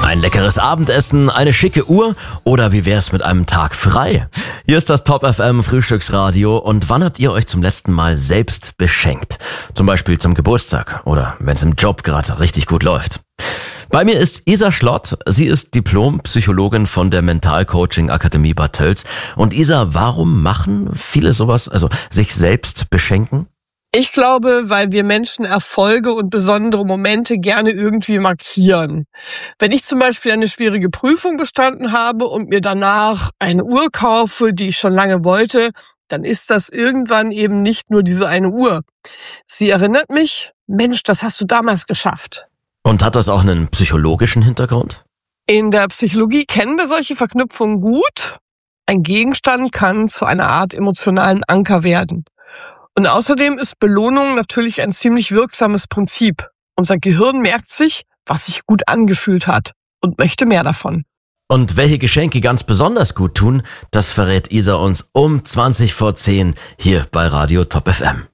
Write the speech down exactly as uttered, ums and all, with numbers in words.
Ein leckeres Abendessen, eine schicke Uhr oder wie wär's mit einem Tag frei? Hier ist das Top F M Frühstücksradio und wann habt ihr euch zum letzten Mal selbst beschenkt? Zum Beispiel zum Geburtstag oder wenn's im Job gerade richtig gut läuft. Bei mir ist Isa Schlott. Sie ist Diplompsychologin von der Mentalcoaching-Akademie Bad Tölz. Und Isa, warum machen viele sowas, also sich selbst beschenken? Ich glaube, weil wir Menschen Erfolge und besondere Momente gerne irgendwie markieren. Wenn ich zum Beispiel eine schwierige Prüfung bestanden habe und mir danach eine Uhr kaufe, die ich schon lange wollte, dann ist das irgendwann eben nicht nur diese eine Uhr. Sie erinnert mich, Mensch, das hast du damals geschafft. Und hat das auch einen psychologischen Hintergrund? In der Psychologie kennen wir solche Verknüpfungen gut. Ein Gegenstand kann zu einer Art emotionalen Anker werden. Und außerdem ist Belohnung natürlich ein ziemlich wirksames Prinzip. Unser Gehirn merkt sich, was sich gut angefühlt hat und möchte mehr davon. Und welche Geschenke ganz besonders gut tun, das verrät Isa uns um zwanzig vor zehn hier bei Radio Top F M.